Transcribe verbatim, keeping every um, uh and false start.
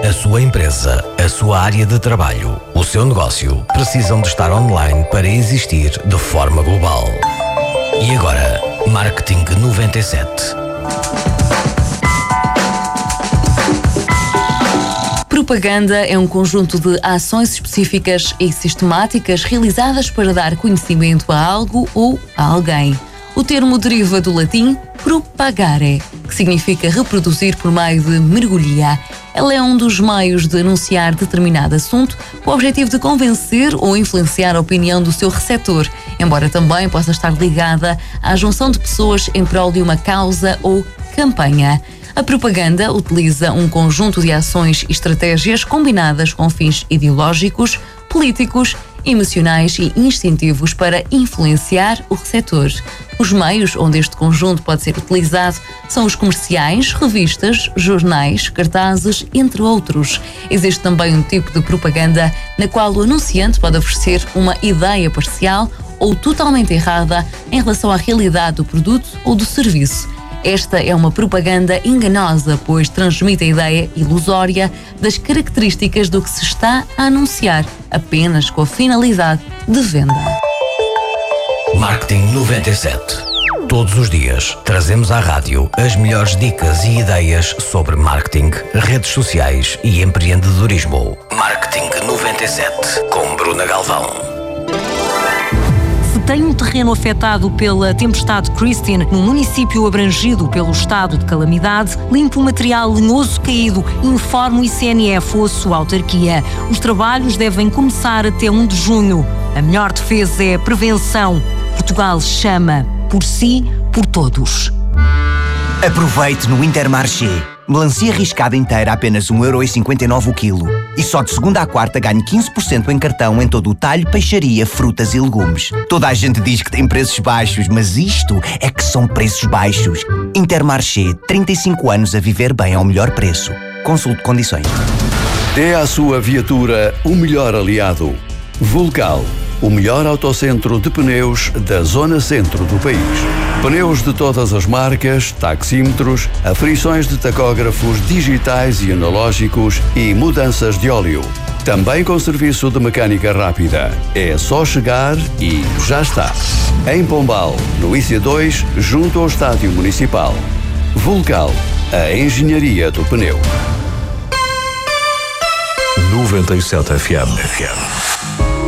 A sua empresa, a sua área de trabalho, o seu negócio precisam de estar online para existir de forma global. E agora, Marketing noventa e sete. Propaganda é um conjunto de ações específicas e sistemáticas realizadas para dar conhecimento a algo ou a alguém. O termo deriva do latim propagare, que significa reproduzir por meio de mergulhar. Ela é um dos meios de anunciar determinado assunto com o objetivo de convencer ou influenciar a opinião do seu receptor, embora também possa estar ligada à junção de pessoas em prol de uma causa ou campanha. A propaganda utiliza um conjunto de ações e estratégias combinadas com fins ideológicos, políticos, emocionais e instintivos para influenciar o receptor. Os meios onde este conjunto pode ser utilizado são os comerciais, revistas, jornais, cartazes, entre outros. Existe também um tipo de propaganda na qual o anunciante pode oferecer uma ideia parcial ou totalmente errada em relação à realidade do produto ou do serviço. Esta é uma propaganda enganosa, pois transmite a ideia ilusória das características do que se está a anunciar, apenas com a finalidade de venda. Marketing noventa e sete. Todos os dias trazemos à rádio as melhores dicas e ideias sobre marketing, redes sociais e empreendedorismo. Marketing noventa e sete, com Bruna Galvão. Tem um terreno afetado pela tempestade Christine, num município abrangido pelo estado de calamidade, limpa o material lenhoso caído e informa o I C N F ou a sua autarquia. Os trabalhos devem começar até um de junho. A melhor defesa é a prevenção. Portugal chama por si, por todos. Aproveite no Intermarché. Melancia riscada inteira a apenas um euro e cinquenta e nove o quilo. E só de segunda à quarta ganhe quinze por cento em cartão em todo o talho, peixaria, frutas e legumes. Toda a gente diz que tem preços baixos, mas isto é que são preços baixos. Intermarché, trinta e cinco anos a viver bem ao melhor preço. Consulte condições. Dê à sua viatura o melhor aliado. Vulcal, o melhor autocentro de pneus da zona centro do país. Pneus de todas as marcas, taxímetros, aferições de tacógrafos digitais e analógicos e mudanças de óleo. Também com serviço de mecânica rápida. É só chegar e já está. Em Pombal, no I C dois, junto ao Estádio Municipal. Vulcal, a engenharia do pneu. noventa e sete F M.